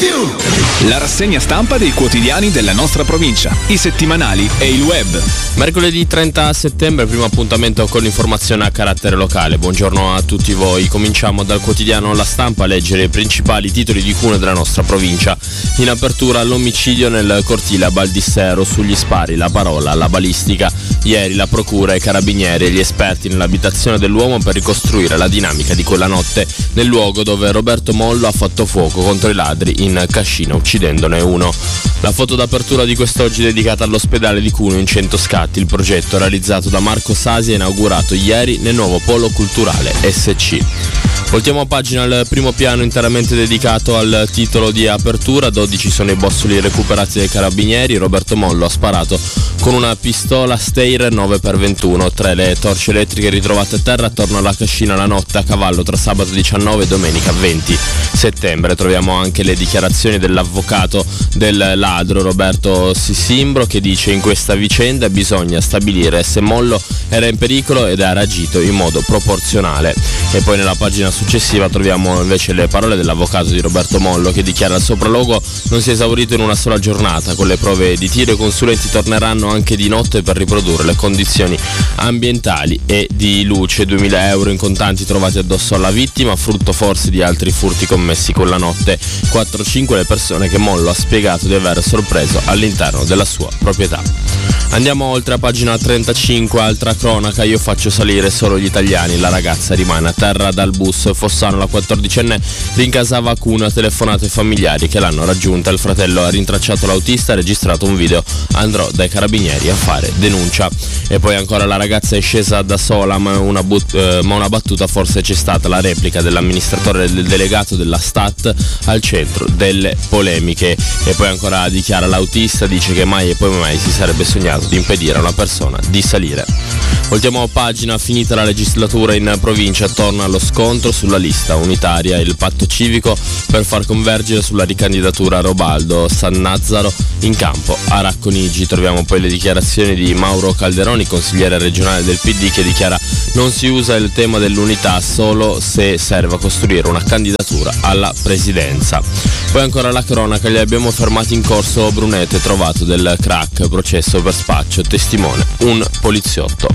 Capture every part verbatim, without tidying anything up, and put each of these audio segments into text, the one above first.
La rassegna stampa dei quotidiani della nostra provincia, i settimanali e il web. Mercoledì trenta settembre, primo appuntamento con l'informazione a carattere locale. Buongiorno a tutti voi. Cominciamo dal quotidiano La Stampa a leggere i principali titoli di cuneo della nostra provincia. In apertura l'omicidio nel cortile a Baldissero, sugli spari, la parola, la balistica. Ieri la procura, i carabinieri e gli esperti nell'abitazione dell'uomo per ricostruire la dinamica di quella notte nel luogo dove Roberto Mollo ha fatto fuoco contro i ladri in Cascina, uccidendone uno. La foto d'apertura di quest'oggi dedicata all'ospedale di Cuneo in cento scatti, il progetto realizzato da Marco Sasi e inaugurato ieri nel nuovo polo culturale S C. Voltiamo a pagina al primo piano interamente dedicato al titolo di apertura. dodici sono i bossoli recuperati dai carabinieri. Roberto Mollo ha sparato con una pistola Steyr nove per ventuno, tre le torce elettriche ritrovate a terra attorno alla Cascina la notte a cavallo tra sabato diciannove e domenica venti settembre. Troviamo anche le dichiarazioni dell'avvocato del ladro Roberto Sissimbro, che dice: in questa vicenda bisogna stabilire se Mollo era in pericolo ed ha reagito in modo proporzionale. E poi nella pagina successiva troviamo invece le parole dell'avvocato di Roberto Mollo, che dichiara: il sopralluogo non si è esaurito in una sola giornata, con le prove di tiro i consulenti torneranno anche di notte per riprodurre le condizioni ambientali e di luce. duemila euro in contanti trovati addosso alla vittima, frutto forse di altri furti commessi quella notte. quattro cinque le persone che Mollo ha spiegato di aver sorpreso all'interno della sua proprietà. Andiamo oltre a pagina trentacinque, altra cronaca, io faccio salire solo gli italiani, la ragazza rimane a terra dal bus. Fossano, la quattordicenne rincasava a Cuneo, telefonato ai familiari che l'hanno raggiunta, il fratello ha rintracciato l'autista, ha registrato un video, andrò dai carabinieri a fare denuncia. E poi ancora la ragazza è scesa da sola, ma una, but- eh, ma una battuta forse c'è stata, la replica dell'amministratore del delegato della Stat al centro delle polemiche. E poi ancora dichiara l'autista, dice che mai e poi mai si sarebbe sognato di impedire a una persona di salire. Voltiamo a pagina, finita la legislatura in provincia, torna allo scontro sulla lista unitaria, il patto civico per far convergere sulla ricandidatura Robaldo Sannazzaro in campo a Racconigi. Troviamo poi le dichiarazioni di Mauro Calderoni, consigliere regionale del P D, che dichiara: non si usa il tema dell'unità solo se serve a costruire una candidatura alla presidenza. Poi ancora la cronaca, li abbiamo fermati in corso Brunete, trovato del crack, processo per spaccio, testimone un poliziotto.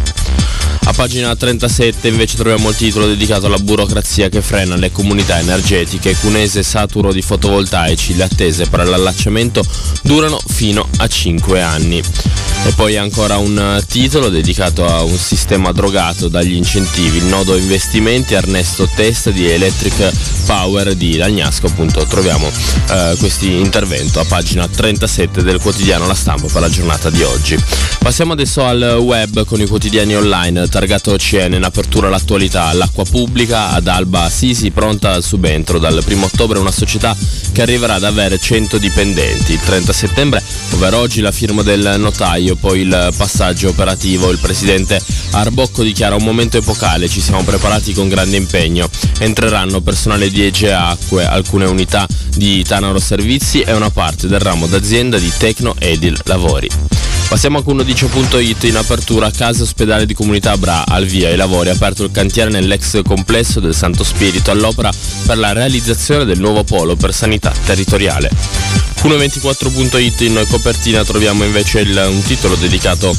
A pagina trentasette invece troviamo il titolo dedicato alla burocrazia che frena le comunità energetiche. Cunese saturo di fotovoltaici, le attese per l'allacciamento durano fino a cinque anni. E poi ancora un titolo dedicato a un sistema drogato dagli incentivi, il nodo investimenti Ernesto Testa di Electric Power di Lagnasco. Appunto troviamo eh, questo intervento a pagina trentasette del quotidiano La Stampa per la giornata di oggi. Passiamo adesso al web con i quotidiani online. Targato O C N in apertura l'attualità, l'acqua pubblica ad Alba Assisi pronta al subentro, dal primo ottobre una società che arriverà ad avere cento dipendenti. Il trenta settembre, ovvero oggi, la firma del notaio, poi il passaggio operativo. Il presidente Arbocco dichiara: un momento epocale, ci siamo preparati con grande impegno. Entreranno personale di Ege Acque, alcune unità di Tanaro Servizi e una parte del ramo d'azienda di Tecno Edil Lavori. Passiamo a Cuneo Dice punto it, in apertura Casa Ospedale di Comunità Bra, al via i lavori, aperto il cantiere nell'ex complesso del Santo Spirito, all'opera per la realizzazione del nuovo polo per sanità territoriale. Cuneo ventiquattro punto it, in copertina troviamo invece il, un titolo dedicato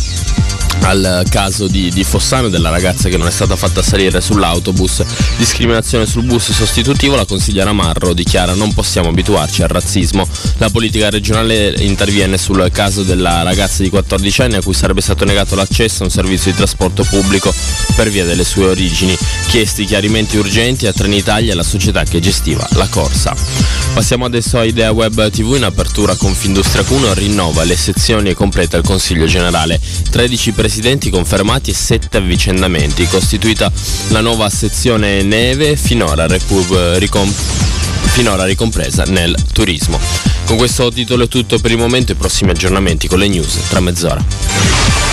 al caso di, di Fossano, della ragazza che non è stata fatta salire sull'autobus, discriminazione sul bus sostitutivo. La consigliera Marro dichiara: non possiamo abituarci al razzismo. La politica regionale interviene sul caso della ragazza di quattordici anni a cui sarebbe stato negato l'accesso a un servizio di trasporto pubblico per via delle sue origini. Chiesti chiarimenti urgenti a Trenitalia e alla società che gestiva la corsa. Passiamo adesso a Idea Web tivù, in apertura Confindustria Cuneo rinnova le sezioni e completa il consiglio generale. tredici presidenti confermati e sette avvicendamenti. Costituita la nuova sezione neve, finora, recu- ricom- finora ricompresa nel turismo. Con questo titolo è tutto per il momento, i prossimi aggiornamenti con le news tra mezz'ora.